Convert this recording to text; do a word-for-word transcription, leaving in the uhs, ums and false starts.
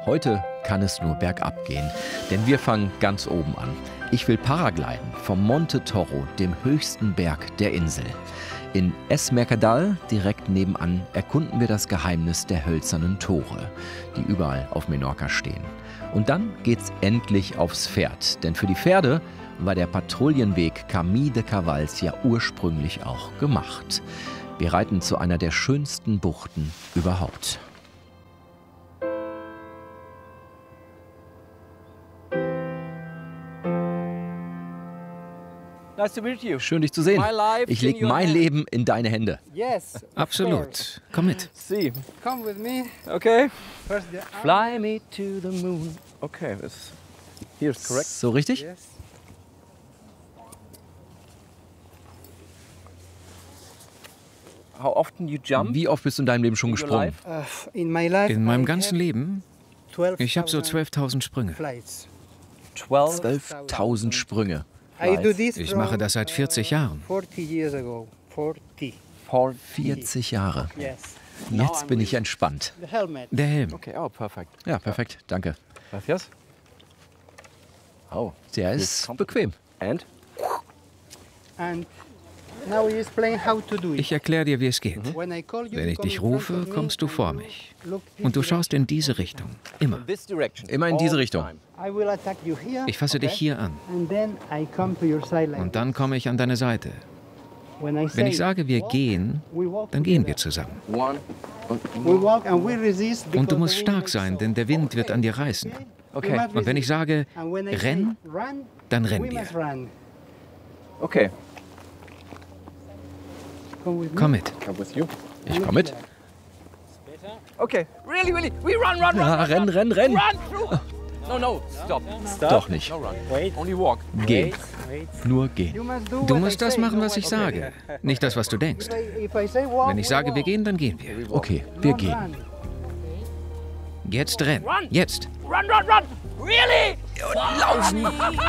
Heute kann es nur bergab gehen, denn wir fangen ganz oben an. Ich will paragliden vom Monte Toro, dem höchsten Berg der Insel. In Es Mercadal, direkt nebenan, erkunden wir das Geheimnis der hölzernen Tore, die überall auf Menorca stehen. Und dann geht's endlich aufs Pferd, denn für die Pferde war der Patrouillenweg Camí de Cabals ja ursprünglich auch gemacht. Wir reiten zu einer der schönsten Buchten überhaupt. Schön, dich zu sehen. Ich lege mein Leben in deine Hände. Absolut. Komm mit. Come with me. Okay. First the Fly me to the moon. Okay, das hier ist korrekt. So richtig? Yes. How often you jump? Wie oft bist du in deinem Leben schon gesprungen? Uh, in my life, In meinem I ganzen have Leben, ich habe so zwölftausend Sprünge. flights. zwölftausend Sprünge. I do this Ich from, mache das seit vierzig Jahren. forty years ago. forty. vierzig Jahre. Yes. Jetzt bin ich entspannt. The helmet. Der Helm. Okay, oh, perfekt. Ja, perfekt, danke. Gracias. Oh, der ist bequem. And? And now he explain how to do it. Ich erkläre dir, wie es geht. When I call you, Wenn you ich come dich in front rufe, of me kommst du and vor you mich. look this Und du schaust in diese Richtung. Immer. Immer in diese Richtung. I will attack you here. Ich fasse dich hier an. And then I come to your side like Und dann komme ich an deine Seite. When I say Wenn ich sage, wir walk, gehen, we walk dann gehen wir together. zusammen. We walk and we resist Und because du musst the wind stark makes sein, so. denn der Wind wird an dir reißen. Okay. We must Und wenn ich resist. sage, And when I renn, say run, dann rennen we wir. must run. Okay. Come with me. Komm mit. Ich komme mit. Okay, really, really, we run, run, Ja, run, renn, renn, renn. run through. No, no, stop. Doch nicht. No run. Wait, Only walk. Gehen. wait. Nur gehen. You must do Du what musst I das say, machen, not was ich what I sage, nicht das, was du denkst. If I, if I say walk, Wenn ich we sage, wir walk. gehen, dann gehen wir. Okay, wir Not gehen. run. Jetzt renn. Run. Jetzt. Run, run, run. Really? Laufen.